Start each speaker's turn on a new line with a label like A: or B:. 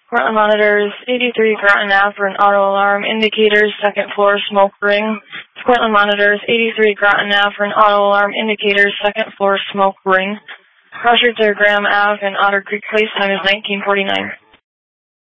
A: Portland monitors 83 Groton Ave for an auto alarm. Indicators, second floor, smoke ring. Portland monitors 83 Groton Ave for an auto alarm. Indicators, second floor, smoke ring. Roger to Graham Ave and Otter Creek Place, time is 1949.